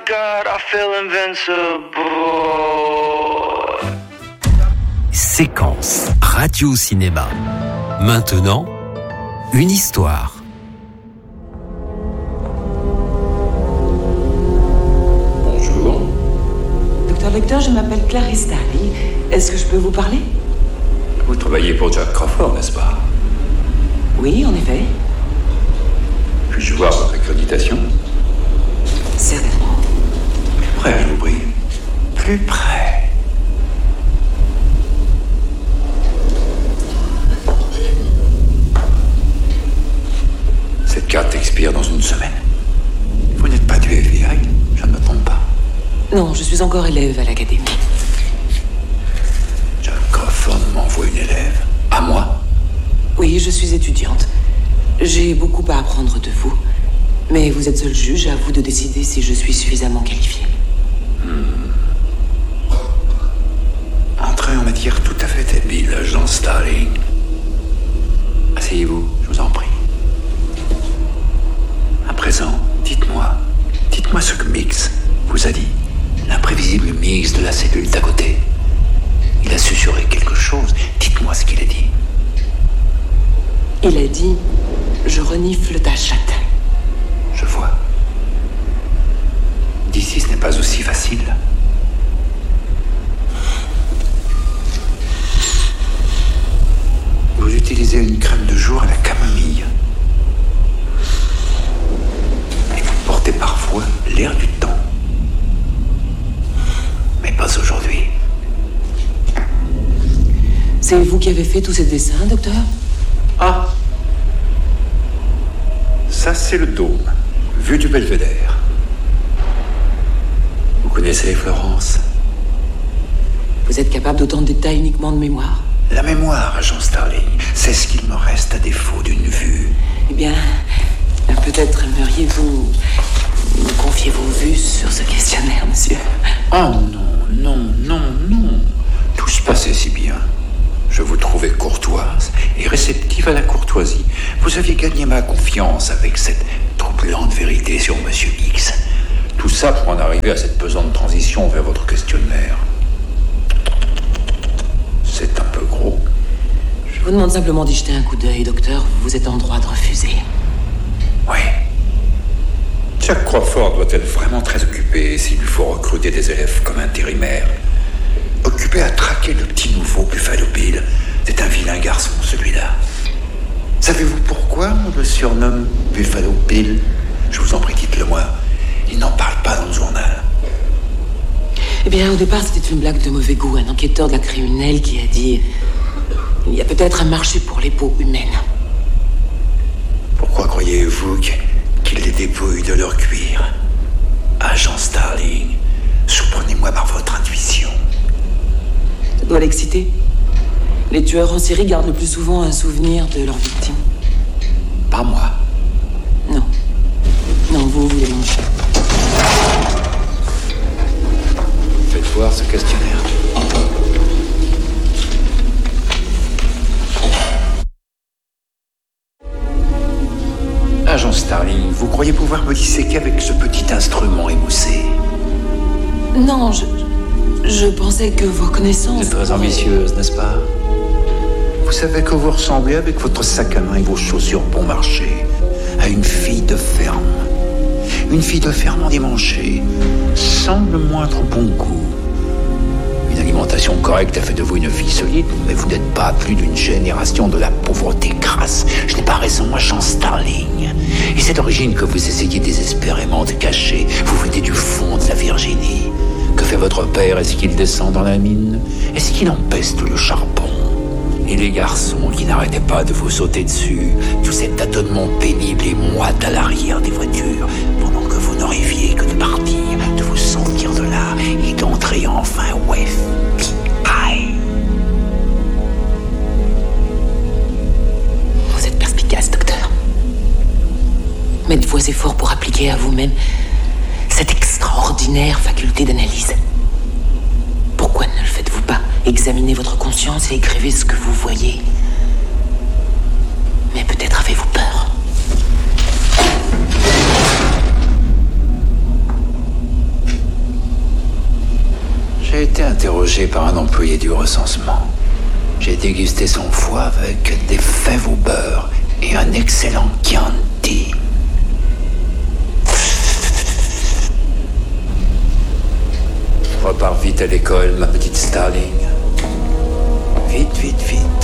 God, I feel invincible. Séquence radio-cinéma. Maintenant, une histoire. Bonjour. Docteur Lecter, je m'appelle Clarisse Darley. Est-ce que je peux vous parler? Vous travaillez pour Jack Crawford, n'est-ce pas? Oui, en effet. Puis-je voir votre accréditation? Certainement. Plus près, je vous prie. Plus près. Cette carte expire dans une semaine. Vous n'êtes pas du FBI, je ne me trompe pas. Non, je suis encore élève à l'académie. Jack Crawford m'envoie une élève. À moi? Oui, je suis étudiante. J'ai beaucoup à apprendre de vous. Mais vous êtes seul juge, à vous de décider si je suis suffisamment qualifiée. Entrez en matière tout à fait habile, agent Starling. Asseyez-vous, je vous en prie. À présent, dites-moi ce que Mix vous a dit. L'imprévisible Mix de la cellule d'à côté. Il a susurré quelque chose. Dites-moi ce qu'il a dit. Il a dit « Je renifle ta chatte ». Je vois. D'ici, ce n'est pas aussi facile. Vous utilisez une crème de jour à la camomille. Et vous portez parfois l'air du temps. Mais pas aujourd'hui. C'est vous qui avez fait tous ces dessins, docteur? Ah! Ça, c'est le dôme, vue du belvédère. Vous connaissez Florence? Vous êtes capable d'autant de détails uniquement de mémoire? La mémoire, agent Starling, c'est ce qu'il me reste à défaut d'une vue. Eh bien, peut-être aimeriez-vous me confier vos vues sur ce questionnaire, monsieur? Oh non. Tout se passait si bien. Je vous trouvais courtoise et réceptive à la courtoisie. Vous aviez gagné ma confiance avec cette troublante vérité sur Monsieur X. Tout ça pour en arriver à cette pesante transition vers votre questionnaire. C'est un peu gros. Je vous demande simplement d'y jeter un coup d'œil, docteur. Vous êtes en droit de refuser. Oui. Jack Crawford doit être vraiment très occupé s'il lui faut recruter des élèves comme intérimaires. Occupé à traquer le petit nouveau Buffalo Bill. C'est un vilain garçon, celui-là. Savez-vous pourquoi on le surnomme Buffalo Bill? Je vous en prie, dites-le-moi. Il n'en parle pas dans le journal. Eh bien, au départ, c'était une blague de mauvais goût. Un enquêteur de la criminelle qui a dit « Il y a peut-être un marché pour les peaux humaines. » Pourquoi croyez-vous qu'il les dépouille de leur cuir? Agent Starling, surprenez-moi par votre intuition. Ça doit l'exciter. Les tueurs en série gardent le plus souvent un souvenir de leur victime. Pas moi. Non. Non, vous voulez manger. Faites voir ce questionnaire. Agent Starling, vous croyez pouvoir me disséquer avec ce petit instrument émoussé? Non, je pensais que vos connaissances... Vous êtes très ambitieuse, n'est-ce pas? Vous savez que vous ressemblez avec votre sac à main et vos chaussures bon marché à une fille de ferme. Une fille de ferme endimanchée, sans le moindre bon goût. Une alimentation correcte a fait de vous une fille solide, mais vous n'êtes pas plus d'une génération de la pauvreté crasse. Je n'ai pas raison, agent Starling. Et c'est d'origine que vous essayez désespérément de cacher. Vous venez du fond de la Virginie. Que fait votre père? Est-ce qu'il descend dans la mine? Est-ce qu'il empeste le charbon? Et les garçons qui n'arrêtaient pas de vous sauter dessus, tous ces tâtonnements pénibles et moites à l'arrière des voitures, pendant que vous ne rêviez que de partir, de vous sortir de là et d'entrer enfin au FBI. Vous êtes perspicace, docteur. Mettez vos efforts pour appliquer à vous-même cette extraordinaire faculté d'analyse. Pourquoi ne le faites-vous pas? Examinez votre conscience et écrivez ce que vous voyez. Mais peut-être avez-vous peur. été interrogé par un employé du recensement. J'ai dégusté son foie avec des fèves au beurre et un excellent Chianti. Repars vite à l'école, ma petite Starling. Vite, vite, vite.